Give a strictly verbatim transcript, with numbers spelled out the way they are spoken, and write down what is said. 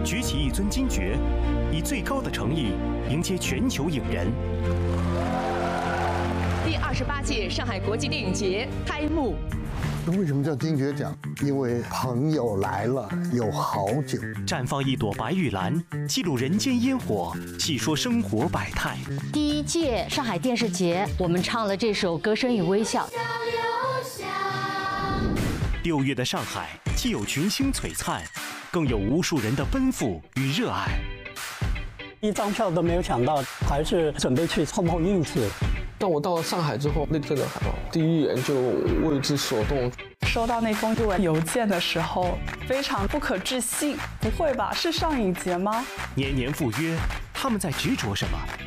举起一尊金爵，以最高的诚意迎接全球影人。 第二十八届上海国际电影节开幕。 为什么叫金爵奖？因为朋友来了，有好酒。 绽放一朵白玉兰，记录人间烟火，细说生活百态。 第一届上海电视节，我们唱了这首《歌声与微笑》。 六月的上海，既有群星璀璨，更有无数人的奔赴与热爱。 一张票都没有抢到，还是准备去碰碰运气。 当我到了上海之后，那阵的海报第一眼就为之所动。 收到那封邮件的时候，非常不可置信。不会吧？是上影节吗？ 年年赴约，他们在执着什么？